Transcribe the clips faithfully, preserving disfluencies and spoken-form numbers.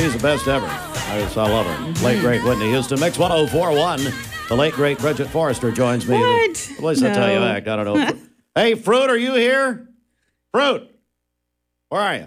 She's the best ever. I just, I love her. Late, great Whitney Houston. Mix one oh four one. The late, great Bridget Forrester joins me. What? At least no. I tell you act. I don't know. Hey, Fruit, are you here? Fruit, where are you?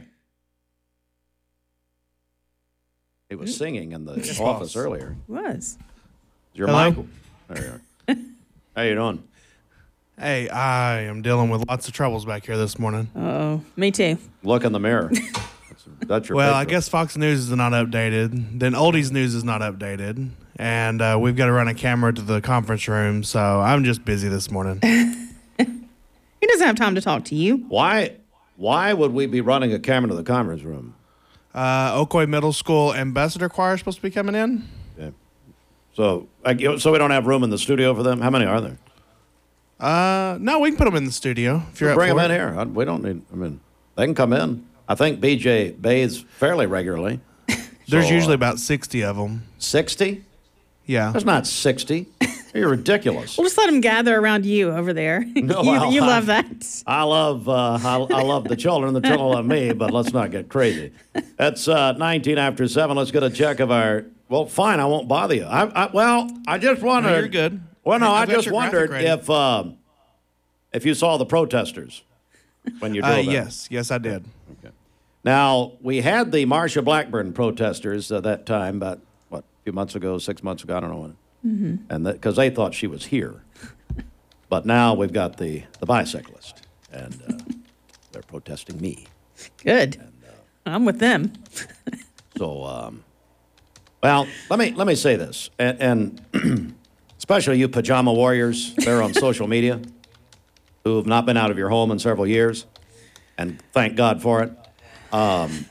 He was singing in the Yes, office boss. earlier. Was. Your Hello? mic. There you are. How you doing? Hey, I am dealing with lots of troubles back here this morning. Uh-oh. Me too. Look in the mirror. That's, that's your Well, I picture. guess Fox News is not updated. Then Oldies News is not updated. And uh, we've got to run a camera to the conference room, so I'm just busy this morning. He doesn't have time to talk to you. Why, why would we be running a camera to the conference room? Uh, Ocoee Middle School Ambassador Choir is supposed to be coming in. Okay. So, I, so we don't have room in the studio for them? How many are there? Uh, no, we can put them in the studio if you're up Bring for them in it. here. I, we don't need, I mean, they can come in. I think B J bathes fairly regularly. There's So, usually uh, about sixty of them. sixty? Yeah. That's not sixty. You're ridiculous. We'll just let him gather around you over there. No, you well, you I- love that. I love uh, I, I love the children. The children love me, but let's not get crazy. It's uh, nineteen after seven. Let's get a check of our. Well, fine. I won't bother you. I, I well, I just wondered. No, you're good. Well, no, I I've got just your graphic wondered ready. if uh, if you saw the protesters when you drove Uh, in. yes, yes, I did. Okay. Now we had the Marsha Blackburn protesters at that time, about what a few months ago, six months ago, I don't know when. Mm-hmm. And because they thought she was here, but now we've got the the bicyclist, and uh, they're protesting me. Good. I'm with them. So, um, well, let me let me say this, and, and especially you pajama warriors there on social media who have not been out of your home in several years, and thank God for it. Um,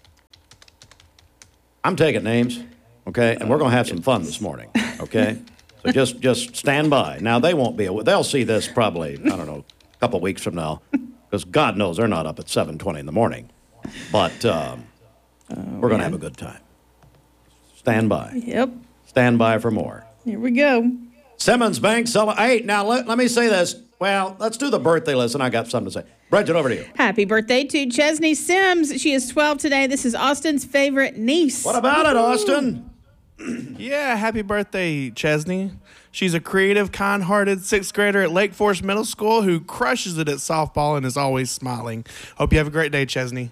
I'm taking names, okay, and we're going to have some fun this morning, okay? So just just stand by. Now they won't be. They'll see this probably I don't know a couple weeks from now, because God knows they're not up at seven twenty in the morning. But um, we're going to have a good time. Stand by. Yep. Stand by for more. Here we go. Simmons Bank sell. Hey, now let, let me say this. Well, let's do the birthday list, and I got something to say. Bridget, over to you. Happy birthday to Chesney Sims. She is twelve today. This is Austin's favorite niece. What about it, Austin? Yeah, happy birthday, Chesney. She's a creative, kind-hearted sixth grader at Lake Forest Middle School who crushes it at softball and is always smiling. Hope you have a great day, Chesney.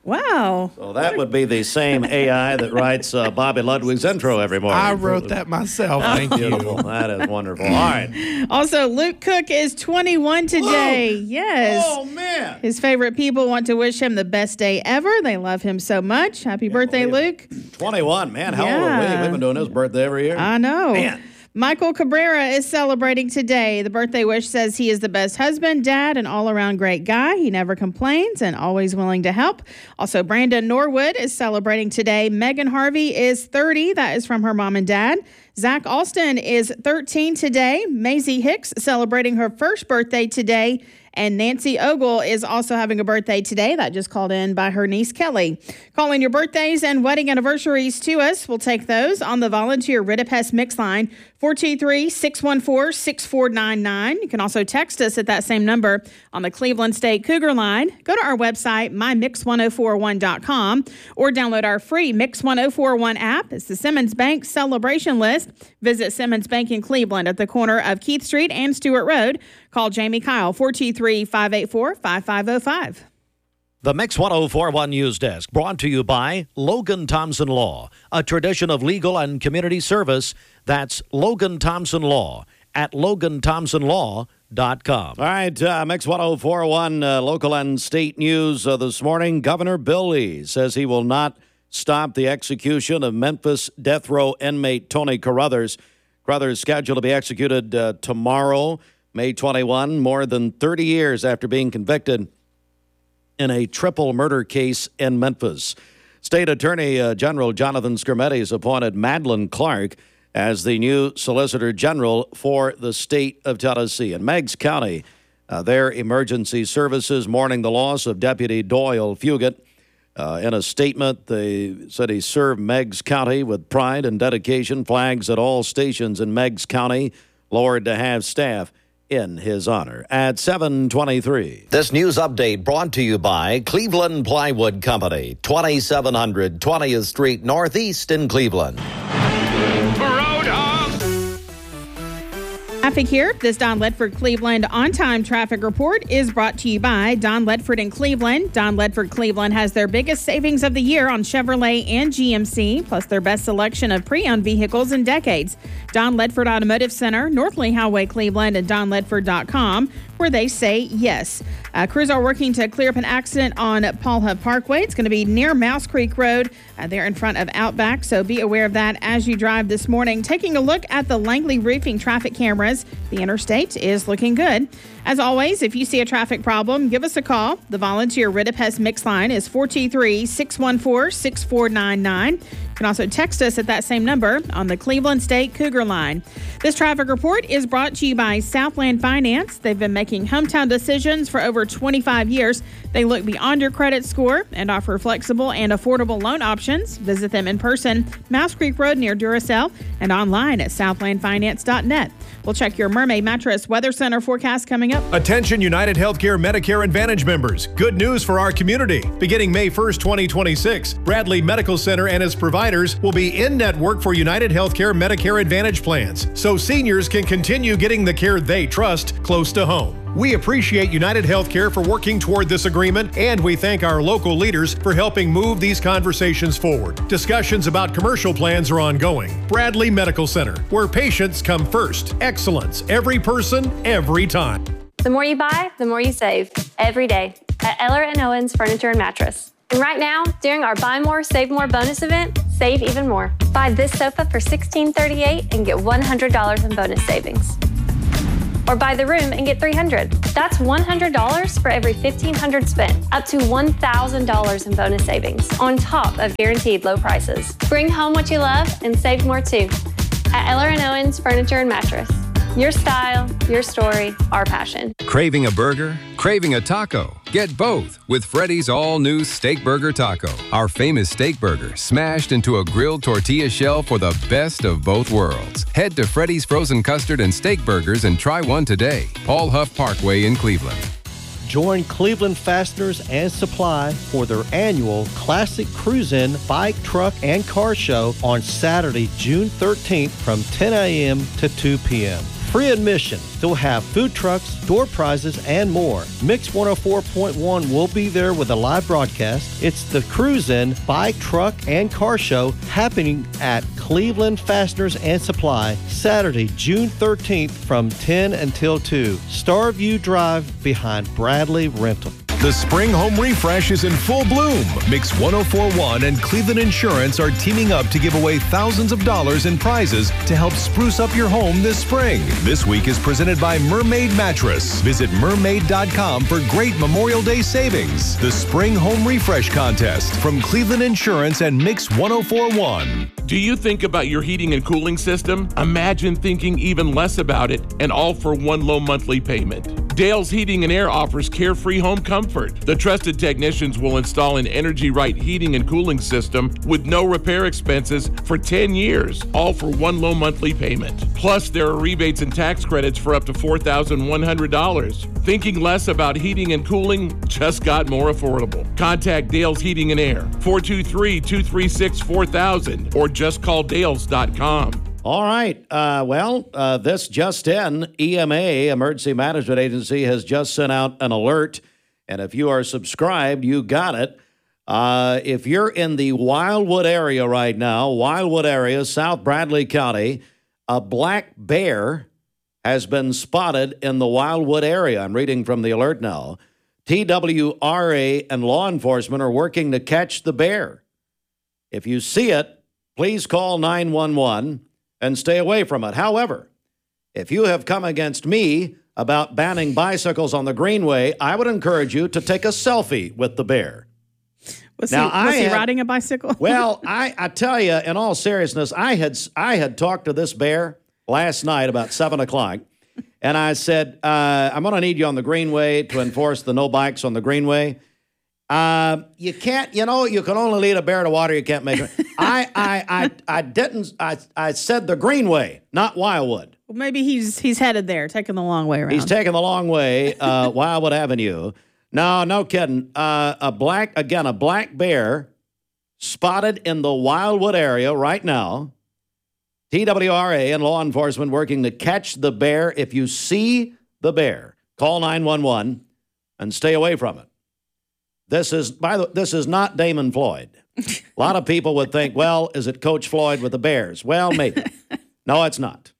Wow. Well, that would be the same A I that writes uh, Bobby Ludwig's intro every morning. I wrote that myself. Thank Beautiful. you. That is wonderful. All right. Also, Luke Cook is twenty-one today. Luke! Yes. Oh, man. His favorite people want to wish him the best day ever. They love him so much. Happy birthday, believe Luke. twenty-one. Man, how old are we? Yeah. We've been doing this birthday every year. I know. Man. Michael Cabrera is celebrating today. The birthday wish says he is the best husband, dad, and all-around great guy. He never complains and always willing to help. Also, Brandon Norwood is celebrating today. Megan Harvey is thirty. That is from her mom and dad. Zach Alston is thirteen today. Maisie Hicks celebrating her first birthday today. And Nancy Ogle is also having a birthday today. That just called in by her niece, Kelly. Call in your birthdays and wedding anniversaries to us. We'll take those on the volunteer Ridipest Mix line, four two three, six one four, six four nine nine. You can also text us at that same number on the Cleveland State Cougar line. Go to our website, my mix one oh four one dot com, or download our free Mix one oh four one app. It's the Simmons Bank celebration list. Visit Simmons Bank in Cleveland at the corner of Keith Street and Stewart Road. Call Jamie Kyle, four two three, five eight four, five five oh five. The Mix one oh four one News Desk, brought to you by Logan Thompson Law, a tradition of legal and community service. That's Logan Thompson Law at logan thompson law dot com. All right, uh, Mix one oh four one uh, local and state news uh, this morning. Governor Bill Lee says he will not stop the execution of Memphis death row inmate Tony Carruthers. Carruthers is scheduled to be executed uh, tomorrow, May twenty-first, more than thirty years after being convicted in a triple murder case in Memphis. State Attorney uh, General Jonathan Skrmetti has appointed Madeline Clark as the new Solicitor General for the state of Tennessee. In Meigs County, uh, their emergency services mourning the loss of Deputy Doyle Fugit. Uh, in a statement, they said he served Meigs County with pride and dedication. Flags at all stations in Meigs County lowered to have staff in his honor at seven twenty-three. This news update brought to you by Cleveland Plywood Company, twenty-seven hundred twentieth Street Northeast in Cleveland. Traffic here. This Don Ledford Cleveland on-time traffic report is brought to you by Don Ledford in Cleveland. Don Ledford Cleveland has their biggest savings of the year on Chevrolet and G M C, plus their best selection of pre-owned vehicles in decades. Don Ledford Automotive Center, North Lee Highway, Cleveland, and don ledford dot com, where they say yes. Uh, crews are working to clear up an accident on Paul Huff Parkway. It's going to be near Mouse Creek Road. Uh, they're in front of Outback, so be aware of that as you drive this morning. Taking a look at the Langley Roofing traffic cameras, the interstate is looking good. As always, if you see a traffic problem, give us a call. The volunteer Ridipest Mix line is four two three, six one four, six four nine nine. You can also text us at that same number on the Cleveland State Cougar line. This traffic report is brought to you by Southland Finance. They've been making hometown decisions for over twenty-five years. They look beyond your credit score and offer flexible and affordable loan options. Visit them in person, Mouse Creek Road near Duracell, and online at southland finance dot net. We'll check your Mermaid Mattress Weather Center forecast coming up. Attention United Healthcare Medicare Advantage members. Good news for our community. Beginning May first, twenty twenty-six, Bradley Medical Center and its providers will be in-network for United Healthcare Medicare Advantage plans, so seniors can continue getting the care they trust close to home. We appreciate United Healthcare for working toward this agreement, and we thank our local leaders for helping move these conversations forward. Discussions about commercial plans are ongoing. Bradley Medical Center, where patients come first. Excellence, every person, every time. The more you buy, the more you save. Every day at Eller and Owens Furniture and Mattress. And right now, during our Buy More, Save More bonus event, save even more. Buy this sofa for sixteen thirty-eight and get one hundred dollars in bonus savings. Or buy the room and get three hundred dollars. That's one hundred dollars for every fifteen hundred dollars spent, up to one thousand dollars in bonus savings, on top of guaranteed low prices. Bring home what you love and save more too. At Eller and Owens Furniture and Mattress. Your style, your story, our passion. Craving a burger? Craving a taco? Get both with Freddy's all-new Steak Burger Taco. Our famous steak burger smashed into a grilled tortilla shell for the best of both worlds. Head to Freddy's Frozen Custard and Steak Burgers and try one today. Paul Huff Parkway in Cleveland. Join Cleveland Fasteners and Supply for their annual Classic Cruise-In Bike, Truck, and Car Show on Saturday, June thirteenth from ten a.m. to two p.m. Free admission. They'll have food trucks, door prizes, and more. Mix one oh four point one will be there with a live broadcast. It's the Cruise-In Bike, Truck, and Car Show happening at Cleveland Fasteners and Supply Saturday, June thirteenth from ten until two. Starview Drive behind Bradley Rental. The spring home refresh is in full bloom. Mix one oh four point one and Cleveland Insurance are teaming up to give away thousands of dollars in prizes to help spruce up your home this spring. This week is presented by Mermaid Mattress. Visit mermaid dot com for great Memorial Day savings. The Spring Home Refresh Contest from Cleveland Insurance and Mix one oh four point one. Do you think about your heating and cooling system? Imagine thinking even less about it and all for one low monthly payment. Dale's Heating and Air offers carefree home comfort. The trusted technicians will install an Energy Right heating and cooling system with no repair expenses for ten years, all for one low monthly payment. Plus, there are rebates and tax credits for up to four thousand one hundred dollars. Thinking less about heating and cooling just got more affordable. Contact Dale's Heating and Air, four two three, two three six, four thousand, or just call dales dot com. All right. Uh, well, uh, this just in, E M A, Emergency Management Agency, has just sent out an alert. And if you are subscribed, you got it. Uh, if you're in the Wildwood area right now, Wildwood area, South Bradley County, a black bear has been spotted in the Wildwood area. I'm reading from the alert now. T W R A and law enforcement are working to catch the bear. If you see it, please call nine one one and stay away from it. However, if you have come against me about banning bicycles on the Greenway, I would encourage you to take a selfie with the bear. Was, now, he, was I he had, riding a bicycle? Well, I, I tell you, in all seriousness, I had I had talked to this bear last night about seven o'clock, and I said, uh, I'm going to need you on the Greenway to enforce the no bikes on the Greenway. Uh, you can't, you know, you can only lead a bear to water. You can't make it. I, I, I, I didn't, I, I said the Greenway, not Wildwood. Well, maybe he's he's headed there, taking the long way around. He's taking the long way, uh, Wildwood Avenue. No, no kidding. Uh, a black, again, a black bear spotted in the Wildwood area right now. T W R A and law enforcement working to catch the bear. If you see the bear, call nine one one and stay away from it. This is, by the this is not Damon Floyd. A lot of people would think, well, is it Coach Floyd with the Bears? Well, maybe. No, it's not.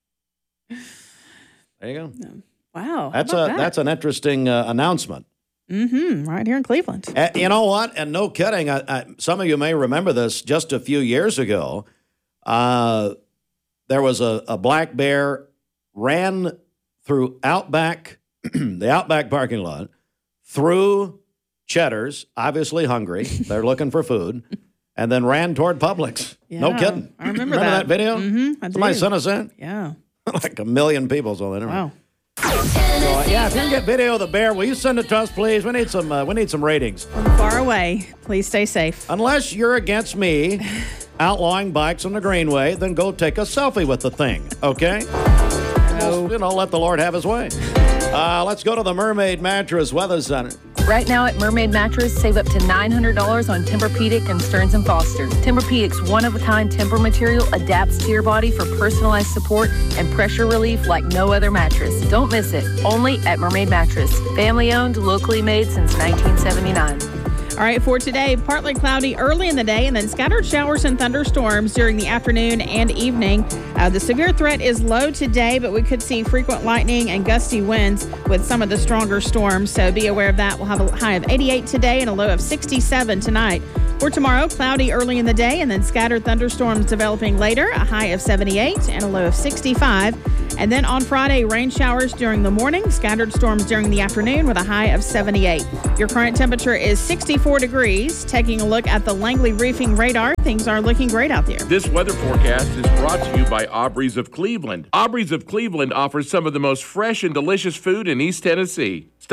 There you go. Wow. That's a that? that's an interesting uh, announcement. Mm-hmm. Right here in Cleveland. Uh, you know what? And no kidding. I, I, some of you may remember this. Just a few years ago, uh, there was a, a black bear ran through Outback, the Outback parking lot, through Cheddar's, obviously hungry. They're looking for food, and then ran toward Publix. Yeah, no kidding. I remember, remember that. that video? Mm-hmm. I Somebody do. sent us that? Yeah. Like a million people saw that. Wow. So, uh, yeah, if you can get video of the bear, will you send it to us, please? We need some. Uh, we need some ratings. From far away. Please stay safe. Unless you're against me outlawing bikes on the Greenway, then go take a selfie with the thing. Okay? No. You know, let the Lord have His way. Uh, let's go to the Mermaid Mattress Weather Center. Right now at Mermaid Mattress, save up to nine hundred dollars on Tempur-Pedic and Stearns and Foster. Tempur-Pedic's one-of-a-kind Tempur material adapts to your body for personalized support and pressure relief like no other mattress. Don't miss it. Only at Mermaid Mattress. Family-owned, locally made since nineteen seventy-nine. All right, for today, partly cloudy early in the day and then scattered showers and thunderstorms during the afternoon and evening. Uh, the severe threat is low today, but we could see frequent lightning and gusty winds with some of the stronger storms, so be aware of that. We'll have a high of eighty-eight today and a low of sixty-seven tonight. For tomorrow, cloudy early in the day and then scattered thunderstorms developing later, a high of seventy-eight and a low of sixty-five. And then on Friday, rain showers during the morning, scattered storms during the afternoon with a high of seventy-eight. Your current temperature is sixty-four degrees. Taking a look at the Langley Roofing radar, things are looking great out there. This weather forecast is brought to you by Aubrey's of Cleveland. Aubrey's of Cleveland offers some of the most fresh and delicious food in East Tennessee.